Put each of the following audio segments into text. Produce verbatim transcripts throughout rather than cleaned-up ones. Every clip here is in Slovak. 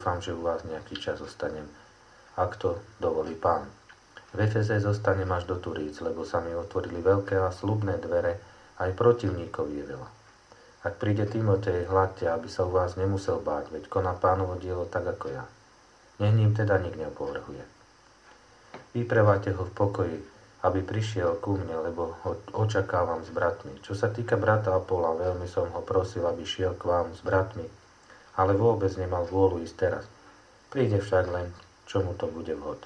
dúfam, že u vás nejaký čas zostanem, ak to dovolí Pán. V Efeze zostanem až do Turíc, lebo sa mi otvorili veľké a sľubné dvere, aj protivníkov je veľa. Ak príde Timotej, hľadte, aby sa u vás nemusel báť, veď koná Pánovo dielo tak ako ja. Nech ním teda nik neopovrhuje. Vyprevajte ho v pokoji, aby prišiel ku mne, lebo ho očakávam s bratmi. Čo sa týka brata Apola, veľmi som ho prosil, aby šiel k vám s bratmi, ale vôbec nemal vôľu ísť teraz. Príde však len, čo mu to bude vhod.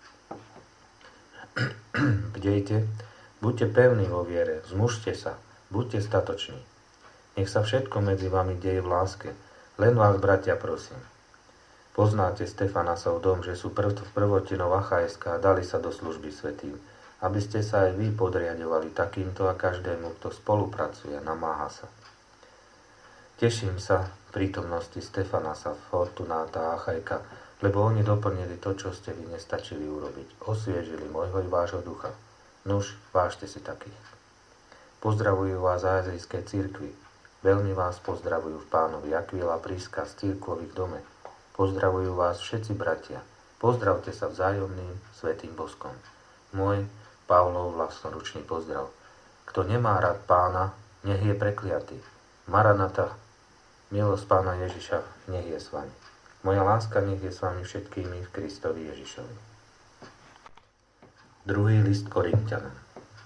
Bdejte, buďte pevní vo viere, zmužte sa, buďte statoční. Nech sa všetko medzi vami deje v láske. Len vás, bratia, prosím. Poznáte Stefanasov dom, že sú prv, prvotinov Achajska a dali sa do služby svätým, aby ste sa aj vy podriadovali takýmto a každému, kto spolupracuje, namáha sa. Teším sa v prítomnosti Stefanasa, Fortunáta a Achajka, lebo oni doplnili to, čo ste vy nestačili urobiť. Osviežili môjho i vášho ducha. Nuž, vážte si takých. Pozdravujú vás azijské cirkvi. Veľmi vás pozdravujú v Pánovi Akvila, Priska z cirkvových dome. Pozdravujú vás všetci bratia. Pozdravte sa vzájomným svätým boskom. Môj Pavlov vlastnoručný pozdrav. Kto nemá rád Pána, nech je prekliatý. Maranata, milosť Pána Ježiša, nech je s vami. Moja láska nech je s vami všetkými v Kristovi Ježišovi. Druhý list Korinťanom.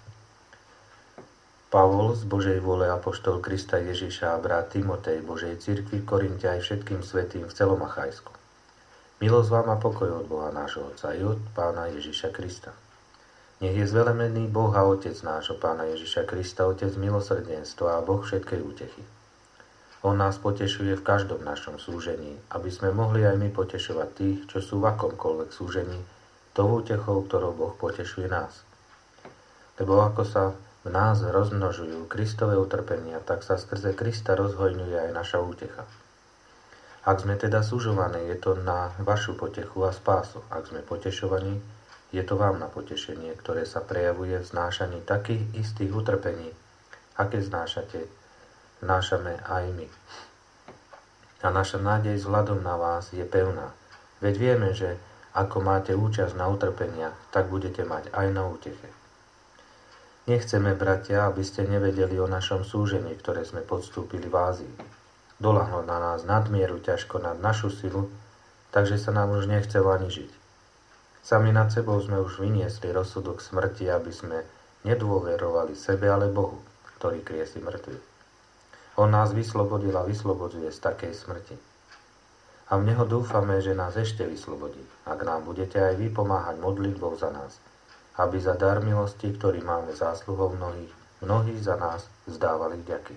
Pavol z Božej vôle apoštol Krista Ježiša a brat Timotej Božej cirkvi v Korinte aj všetkým svätým v celom Achajsku. Milosť vám a pokoj od Boha nášho Otca i od Pána Ježiša Krista. Nech je zvelemený Boh a Otec nášho Pána Ježiša Krista, Otec milosrdenstva a Boh všetkej útechy. On nás potešuje v každom našom súžení, aby sme mohli aj my potešovať tých, čo sú v akomkoľvek súžení, tou útechou, ktorou Boh potešuje nás. Lebo ako sa v nás rozmnožujú Kristové utrpenia, tak sa skrze Krista rozhojňuje aj naša útecha. Ak sme teda súžovaní, je to na vašu potechu a spásu. Ak sme potešovaní, je to vám na potešenie, ktoré sa prejavuje v znášaní takých istých utrpení, aké znášate, znášame aj my. A naša nádej vzhľadom na vás je pevná. Veď vieme, že ako máte účasť na utrpeniach, tak budete mať aj na úteche. Nechceme, bratia, aby ste nevedeli o našom súžení, ktoré sme podstúpili v Ázii. Doľahlo na nás nadmieru ťažko nad našu silu, takže sa nám už nechcelo ani žiť. Sami nad sebou sme už vyniesli rozsudok smrti, aby sme nedôverovali sebe, ale Bohu, ktorý kriesi mŕtvych. On nás vyslobodil a vyslobodzuje z takej smrti. A v Neho dúfame, že nás ešte vyslobodí, ak nám budete aj vy pomáhať modlitbou za nás, aby za dar milosti, ktorý máme zásluhou mnohých, mnohí za nás vzdávali vďaky.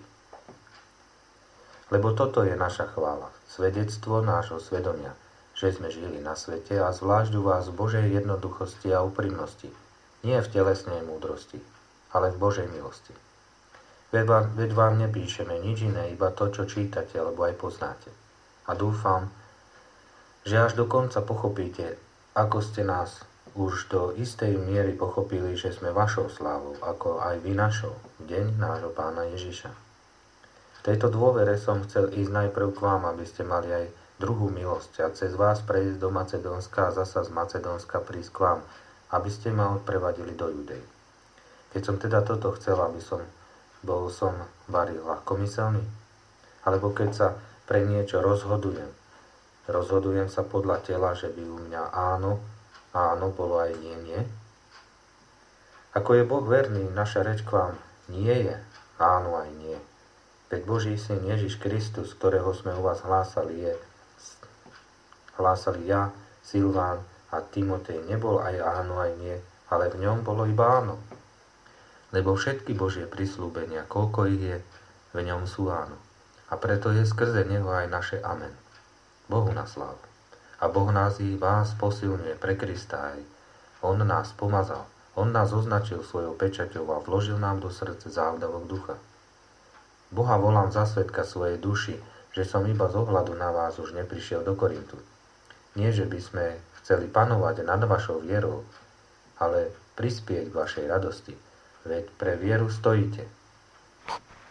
Lebo toto je naša chvála, svedectvo nášho svedomia, že sme žili na svete a zvlášť u vás v Božej jednoduchosti a úprimnosti, nie v telesnej múdrosti, ale v Božej milosti. Veď vám, veď vám nepíšeme nič iné, iba to, čo čítate, alebo aj poznáte. A dúfam, že až do konca pochopíte, ako ste nás už do istej miery pochopili, že sme vašou slávou, ako aj vy našou, v deň nášho Pána Ježiša. V tejto dôvere som chcel ísť najprv k vám, aby ste mali aj druhú milosť a cez vás prejsť do Macedónska a zasa z Macedónska prísť k vám, aby ste ma odprevadili do Judej. Keď som teda toto chcel, aby som bol som varil ľahkomyselný, alebo keď sa pre niečo rozhodujem, rozhodujem sa podľa tela, že by u mňa áno, áno bolo aj nie, nie. Ako je Boh verný, naša reč k vám nie je áno aj nie. Veď Boží syn Ježiš Kristus, ktorého sme u vás hlásali, je hlásali ja, Silván a Timotej, nebol aj áno aj nie, ale v ňom bolo iba áno. Lebo všetky Božie prisľúbenia, koľko ich je, v ňom sú áno. A preto je skrze neho aj naše amen. Bohu na slávu. A Boh nás i vás posilňuje pre Krista aj. On nás pomazal. On nás označil svojou pečaťou a vložil nám do srdce závdavok ducha. Boha volám za svedka svojej duši, že som iba z ohľadu na vás už neprišiel do Korintu. Nie, že by sme chceli panovať nad vašou vierou, ale prispieť k vašej radosti. Veď pre vieru stojíte.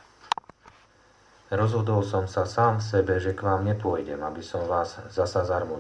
Rozhodol som sa sám v sebe, že k vám nepôjdem, aby som vás zasa zarmútil.